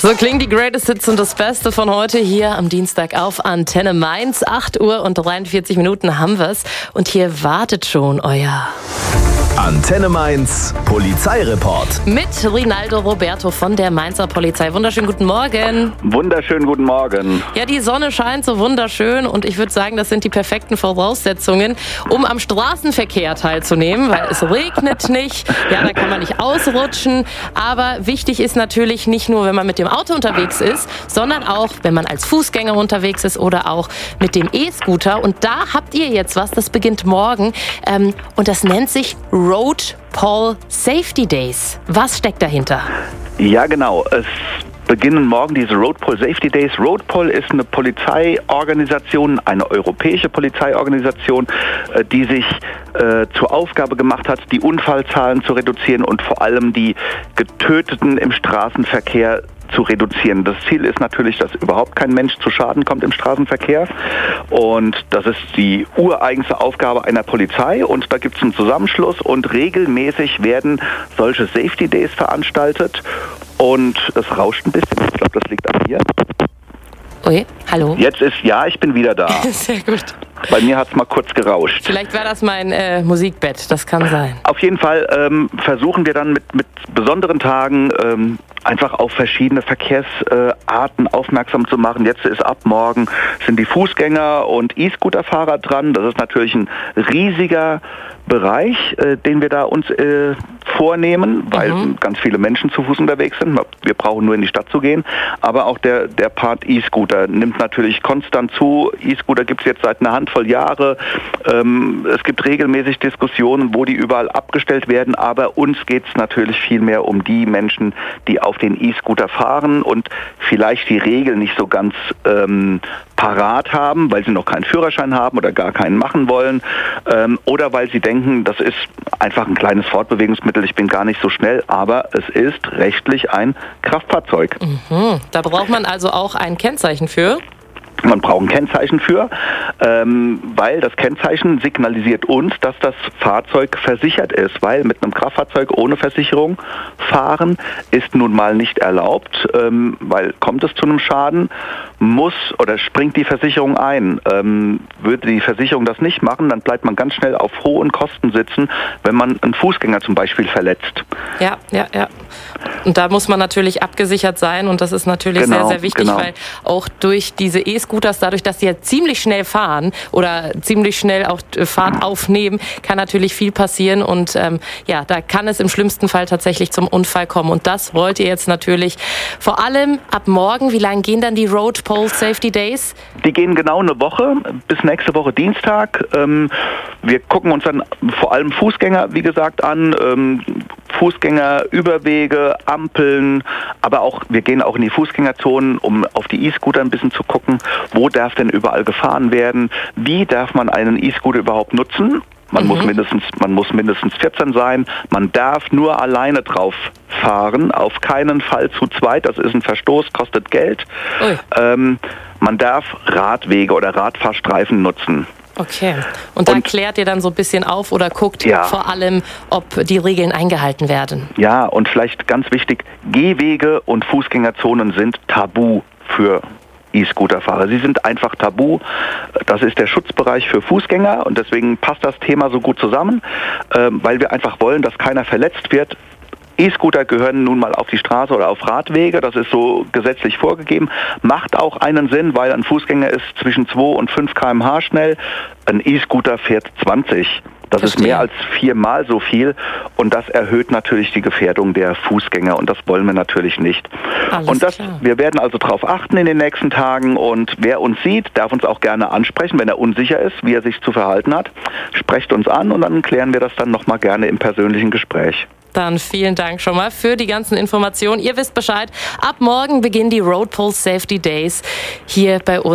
So klingen die Greatest Hits und das Beste von heute hier am Dienstag auf Antenne Mainz. 8 Uhr und 43 Minuten haben wir's. Und hier wartet schon euer Antenne Mainz Polizeireport mit Rinaldo Roberto von der Mainzer Polizei. Wunderschönen guten Morgen. Wunderschönen guten Morgen. Ja, die Sonne scheint so wunderschön und ich würde sagen, das sind die perfekten Voraussetzungen, um am Straßenverkehr teilzunehmen, weil es regnet nicht. Ja, da kann man nicht ausrutschen. Aber wichtig ist natürlich nicht nur, wenn man mit dem Auto unterwegs ist, sondern auch, wenn man als Fußgänger unterwegs ist oder auch mit dem E-Scooter. Und da habt ihr jetzt was, das beginnt morgen und das nennt sich Road Pol Safety Days. Was steckt dahinter? Ja, genau. Es beginnen morgen diese Road Pol Safety Days. Road Pol ist eine Polizeiorganisation, eine europäische Polizeiorganisation, die sich zur Aufgabe gemacht hat, die Unfallzahlen zu reduzieren und vor allem die Getöteten im Straßenverkehr zu reduzieren. Das Ziel ist natürlich, dass überhaupt kein Mensch zu Schaden kommt im Straßenverkehr. Und das ist die ureigenste Aufgabe einer Polizei. Und da gibt es einen Zusammenschluss und regelmäßig werden solche Safety Days veranstaltet. Und es rauscht ein bisschen. Ich glaube, das liegt an mir. Ui, hallo. Jetzt ist, ja, ich bin wieder da. Sehr gut. Bei mir hat es mal kurz gerauscht. Vielleicht war das mein Musikbett, das kann sein. Auf jeden Fall versuchen wir dann mit besonderen Tagen einfach auf verschiedene Verkehrsarten aufmerksam zu machen. Jetzt ist ab morgen sind die Fußgänger und E-Scooter-Fahrer dran. Das ist natürlich ein riesiger Bereich, den wir da uns vornehmen, weil ganz viele Menschen zu Fuß unterwegs sind. Wir brauchen nur in die Stadt zu gehen. Aber auch der Part E-Scooter nimmt natürlich konstant zu. E-Scooter gibt es jetzt seit einer Handvoll Jahre. Es gibt regelmäßig Diskussionen, wo die überall abgestellt werden. Aber uns geht es natürlich viel mehr um die Menschen, die auf den E-Scooter fahren und vielleicht die Regeln nicht so ganz parat haben, weil sie noch keinen Führerschein haben oder gar keinen machen wollen. Oder weil sie denken, das ist einfach ein kleines Fortbewegungsmittel, ich bin gar nicht so schnell, aber es ist rechtlich ein Kraftfahrzeug. Da braucht man also auch ein Kennzeichen für? Man braucht ein Kennzeichen für, weil das Kennzeichen signalisiert uns, dass das Fahrzeug versichert ist, weil mit einem Kraftfahrzeug ohne Versicherung fahren ist nun mal nicht erlaubt, weil kommt es zu einem Schaden, muss oder springt die Versicherung ein. Würde die Versicherung das nicht machen, dann bleibt man ganz schnell auf hohen Kosten sitzen, wenn man einen Fußgänger zum Beispiel verletzt. Ja. Und da muss man natürlich abgesichert sein und das ist natürlich sehr, sehr wichtig, weil auch durch diese E-Scooters, dadurch, dass sie ja ziemlich schnell fahren oder ziemlich schnell auch Fahrt aufnehmen, kann natürlich viel passieren und da kann es im schlimmsten Fall tatsächlich zum Unfall kommen und das wollt ihr jetzt natürlich vor allem ab morgen. Wie lange gehen dann die Road Pol Safety Days? Die gehen genau eine Woche, bis nächste Woche Dienstag. Wir gucken uns dann vor allem Fußgänger, wie gesagt, an, Fußgänger, Überwege, Ampeln, aber auch, wir gehen auch in die Fußgängerzonen, um auf die E-Scooter ein bisschen zu gucken, wo darf denn überall gefahren werden, wie darf man einen E-Scooter überhaupt nutzen. Man muss mindestens 14 sein, man darf nur alleine drauf fahren, auf keinen Fall zu zweit, das ist ein Verstoß, kostet Geld. Man darf Radwege oder Radfahrstreifen nutzen. Okay. Und da klärt ihr dann so ein bisschen auf oder guckt vor allem, ob die Regeln eingehalten werden. Ja, und vielleicht ganz wichtig, Gehwege und Fußgängerzonen sind tabu für E-Scooterfahrer. Sie sind einfach tabu. Das ist der Schutzbereich für Fußgänger und deswegen passt das Thema so gut zusammen, weil wir einfach wollen, dass keiner verletzt wird. E-Scooter gehören nun mal auf die Straße oder auf Radwege, das ist so gesetzlich vorgegeben. Macht auch einen Sinn, weil ein Fußgänger ist zwischen 2 und 5 km/h schnell, ein E-Scooter fährt 20. Das ist mehr als 4-mal so viel und das erhöht natürlich die Gefährdung der Fußgänger und das wollen wir natürlich nicht. Wir werden also darauf achten in den nächsten Tagen und wer uns sieht, darf uns auch gerne ansprechen, wenn er unsicher ist, wie er sich zu verhalten hat. Sprecht uns an und dann klären wir das dann nochmal gerne im persönlichen Gespräch. Dann vielen Dank schon mal für die ganzen Informationen. Ihr wisst Bescheid, ab morgen beginnen die Road Pol Safety Days hier bei uns.